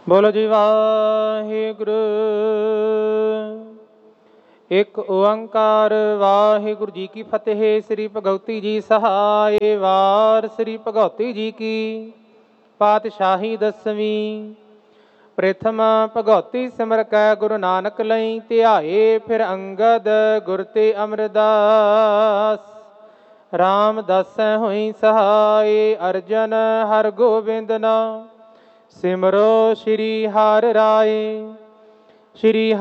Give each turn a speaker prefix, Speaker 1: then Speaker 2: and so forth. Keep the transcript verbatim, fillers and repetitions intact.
Speaker 1: ਬੋਲੋ ਜੀ ਵਾਹਿਗੁਰੂ। ਇੱਕ ਓੰਕਾਰ ਵਾਹਿਗੁਰੂ ਜੀ ਕੀ ਫਤਿਹ। ਸ੍ਰੀ ਭਗਵਤੀ ਜੀ ਸਹਾਏ। ਵਾਰ ਸ੍ਰੀ ਭਗਵਤੀ ਜੀ ਕੀ ਪਾਤਸ਼ਾਹੀ ਦਸਵੀਂ। ਪ੍ਰਥਮ ਭਗਵਤੀ ਸਿਮਰ ਕੈ ਗੁਰੂ ਨਾਨਕ ਲਈ ਧਿਆਏ। ਫਿਰ ਅੰਗਦ ਗੁਰ ਤੇ ਅਮਰਦਾਸ। ਰਾਮਦਾਸੈ ਹੋਈ ਸਹਾਏ। ਅਰਜਨ ਹਰ ਗੋਬਿੰਦ ਨਾਮ ਸਿਮਰੋ ਸ਼੍ਰੀ ਹਰਿ ਰਾਏ। ਸ਼੍ਰੀ